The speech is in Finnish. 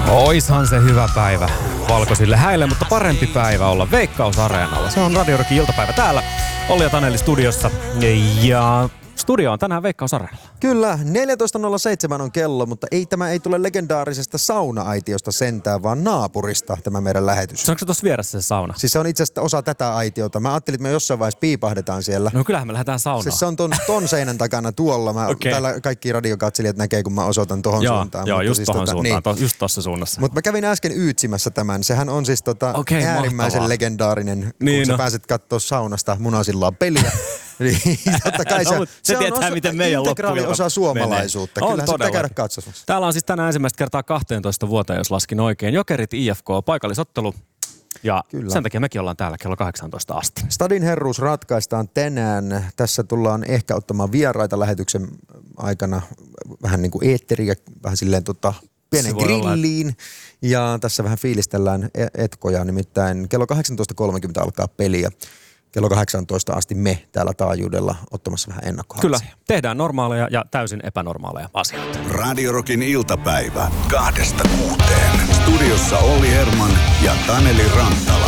Oishan se hyvä päivä valkoisille häille, mutta parempi päivä olla Veikkaus-areenalla. Se on Radio Rockin iltapäivä täällä. Olli ja Taneli studiossa ja studio on tänään Veikkaus-areenalla. Kyllä, 14.07 on kello, mutta tämä ei tule legendaarisesta sauna-aitiosta sentään, vaan naapurista tämä meidän lähetys. Onko se tuossa vieressä se sauna? Siis se on itse asiassa osa tätä aitiota. Mä ajattelin, että me jossain vaiheessa piipahdetaan siellä. No kyllähän me lähdetään saunaan. Siis se on ton seinän takana tuolla. Täällä kaikki radiokatselijat näkee, kun mä osoitan tohon suuntaan. Joo, just siis tohon suuntaan, niin. just tossa suunnassa. Mutta mä kävin äsken yytsimässä tämän. Sehän on siis äärimmäisen mahtavaa. Legendaarinen, niin, kun sä pääset kattoo saunasta munasillaan peliä. Niin, totta kai se tietää, miten meidän integraali osa suomalaisuutta. Kyllähän se pitää käydä katsomassa. Täällä on siis tänään ensimmäistä kertaa 12 vuoteen, jos laskin oikein. Jokerit IFK paikallisottelu. Ja kyllä. Sen takia mekin ollaan täällä kello 18 asti. Stadin herruus ratkaistaan tänään. Tässä tullaan ehkä ottamaan vieraita lähetyksen aikana. Vähän niin kuin eetteriä, vähän silleen pienen grilliin. Ja tässä vähän fiilistellään etkoja. Nimittäin kello 18.30 alkaa peliä. Kello 18 asti me täällä taajuudella ottamassa vähän ennakkohatsia. Kyllä, tehdään normaaleja ja täysin epänormaaleja asioita. Radio Rockin iltapäivä 2-6. Studiossa Olli Herman ja Taneli Rantala.